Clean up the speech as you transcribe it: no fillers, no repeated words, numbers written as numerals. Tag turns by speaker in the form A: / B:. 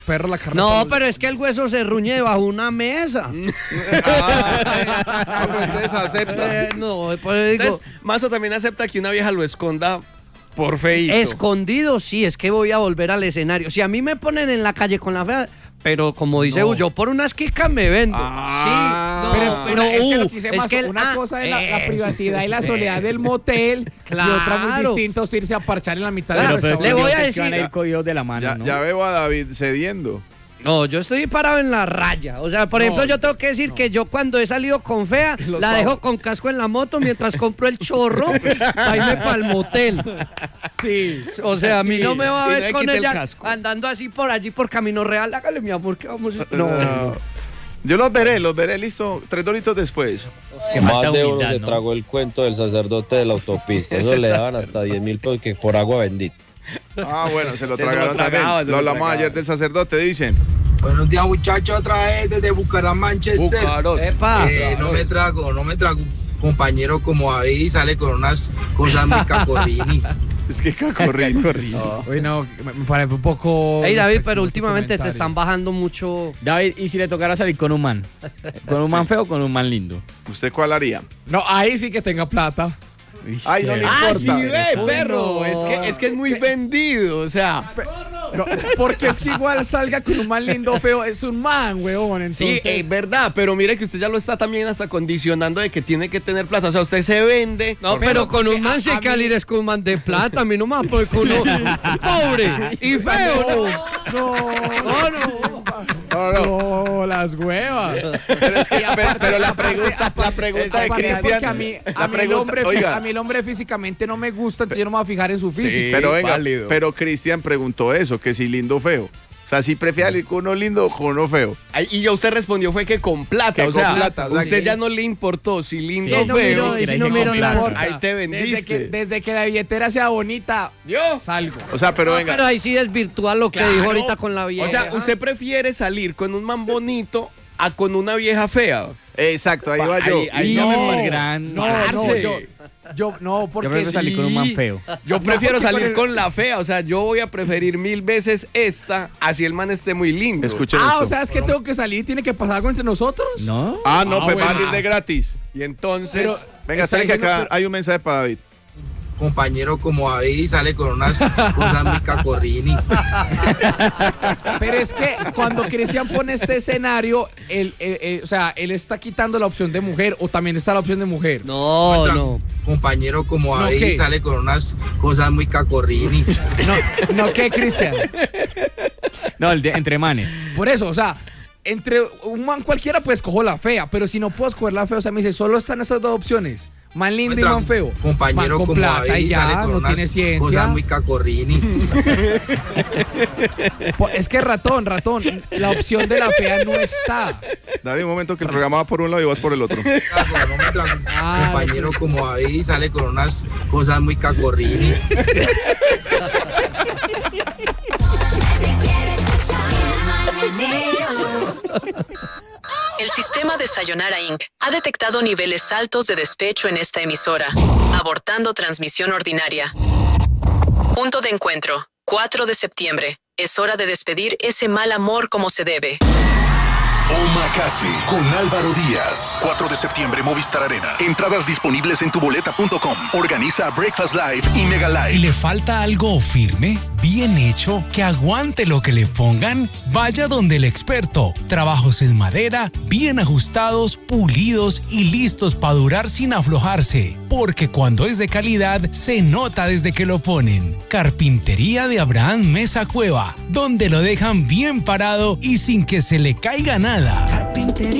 A: perro la carne.
B: No, pero es que el hueso se ruñe bajo una mesa.
C: Entonces acepta.
B: No, pues digo,
D: Entonces, Mazo también acepta que una vieja lo esconda por feíto.
B: escondido, sí, es que voy a volver al escenario. Si a mí me ponen en la calle con la fea, pero como dice yo por unas quicas me vendo.
C: Ah.
B: Sí,
A: Pero es que lo que dice
B: es
A: Mazo,
B: que
A: una cosa es la privacidad y la soledad del motel,
B: Claro.
A: y otra muy distinto es irse a parchar en la mitad
B: Claro,
A: del
B: pero
A: restaurante.
B: le voy a
E: que
B: decir-
E: van a ir cogidos de la mano,
C: Ya,
E: ¿no?
C: ya veo a David cediendo.
B: No, yo estoy parado en la raya. O sea, por ejemplo, yo tengo que decir que yo cuando he salido con fea, la dejo con casco en la moto mientras compro el chorro para irme para el motel.
A: Sí.
B: O sea, a mí no me va a
D: Y no
B: ver
D: le
B: con
D: quite el
B: ella
D: casco.
B: andando así por allí por Camino Real. Hágale, mi amor, que vamos.
C: No. Yo los veré, listo. 3 doritos después.
E: Que
F: Más
E: falta
F: de uno
E: humildad,
F: se
E: ¿no?
F: tragó el cuento del sacerdote de la autopista. Eso
D: Ese
F: le daban hasta 10.000 pesos que por agua bendita.
C: Ah, bueno, se lo
D: Se lo
C: tragaron
D: tragaba,
C: también.
D: se
C: Lo
D: lo
C: hablamos
D: tragaba.
C: ayer del sacerdote, dicen.
G: Buenos días, muchachos, otra vez desde Bucaramanga, Manchester.
D: Bucaros.
B: Epa.
G: No me trago un compañero como David y sale con unas cosas muy cacorrinis.
C: Es que cacorrín.
A: Uy, no, me parece un poco...
B: Ey, David, pero últimamente te
A: comentario.
B: están bajando mucho.
E: David, ¿y si le tocara salir con un man? ¿Con un man feo o con un man lindo?
C: ¿Usted cuál haría?
A: No, ahí sí que tenga plata.
C: Ay, no le
D: Ah,
C: importa.
D: sí, ve,
A: Uy,
D: perro.
A: no.
D: Es que es muy vendido, o sea.
A: No, porque es que igual salga con un man lindo o feo, es un man, weón.
D: Sí,
A: Entonces,
D: es verdad, pero mire que usted ya lo está también hasta condicionando de que tiene que tener plata. O sea, usted se vende.
B: No, pero con un man sí hay que salir es con un man de plata. A mí no me va a poner con uno pobre y feo. No.
C: No.
A: no, las huevas.
C: Pero es que,
A: Y aparte-
C: pero la
A: aparte-
C: pregunta de
A: aparte,
C: Cristian.
A: porque a mí
C: La
A: el
C: pregunta,
A: hombre,
C: oiga.
A: a mí el hombre físicamente no me gusta, entonces yo no me voy a fijar en su físico.
D: Sí.
C: Pero venga,
D: válido.
C: pero Cristian preguntó eso, que si lindo o feo. O sea, si prefiere salir con uno lindo o con uno feo.
D: Ay, y ya usted respondió fue que con plata,
C: Que
D: o sea,
C: con plata, o sea,
D: usted
C: que-
D: ya no le importó si lindo
B: Sí,
D: o
B: no
D: feo.
B: miro, y si no miro
E: Importa.
B: nada.
D: Ahí te vendiste.
A: Desde que la billetera sea bonita,
D: Yo.
A: salgo.
C: O sea, pero
B: No,
C: venga.
B: pero ahí sí desvirtúa lo que
D: Claro.
B: dijo ahorita con la vieja.
D: O sea, usted prefiere salir con un man bonito a con una vieja fea.
C: Exacto, ahí va yo.
D: Ahí
E: no
D: no
E: me
D: me
E: parece gran
A: No,
D: parce.
A: yo no, porque
E: Yo prefiero salir con un man
D: sí.
E: feo.
D: Yo prefiero
A: porque
D: salir
A: con
D: con la fea, o sea, yo voy a preferir 1000 veces esta, así el man esté muy lindo.
C: Escuchen
A: Ah,
C: esto.
A: o sea, es que tengo que salir, tiene que pasar algo entre nosotros.
E: ¿No?
C: Ah, no, pues va a
A: bueno.
C: salir de gratis.
D: Y entonces,
A: Pero-
C: Venga,
A: Está
C: esperen que
A: diciendo,
C: acá hay un mensaje para David.
G: Compañero como David y sale con unas cosas muy cacorrinis.
A: Pero es que cuando Cristian pone este escenario, o sea, él está quitando la opción de mujer o también está la opción de mujer.
B: No.
G: Compañero como
A: No,
G: David
A: ¿qué?
G: y sale con unas cosas muy cacorrinis.
A: No, ¿qué, Cristian?
E: No, el de entre manes.
A: Por eso, o sea, entre un man cualquiera pues cojo la fea, pero si no puedo escoger la fea, o sea, me dice, solo están estas dos opciones. Man lindo y man feo.
G: Compañero
A: Man con
G: como
A: plata
G: David
A: y
G: y sale
A: ya,
G: con
A: no
G: unas
A: tiene ciencia.
G: cosas muy cacorrinis.
A: Es que ratón, la opción de la fea no está.
C: David, un momento que el programa va por un lado y vas por el otro.
G: Compañero como David y sale con unas cosas muy cacorrinis.
H: El sistema de Sayonara Inc. ha detectado niveles altos de despecho en esta emisora, abortando transmisión ordinaria. Punto de encuentro, 4 de septiembre. Es hora de despedir ese mal amor como se debe.
I: Omakase con Álvaro Díaz. 4 de septiembre, Movistar Arena. Entradas disponibles en tuboleta.com. Organiza Breakfast Live y Mega
J: ¿Y
I: Live.
J: le falta algo firme, bien hecho, que aguante lo que le pongan? Vaya donde el experto. Trabajos en madera, bien ajustados, pulidos y listos para durar sin aflojarse. Porque cuando es de calidad, se nota desde que lo ponen. Carpintería de Abraham Mesa Cueva, donde lo dejan bien parado y sin que se le caiga nada.
K: Carpintería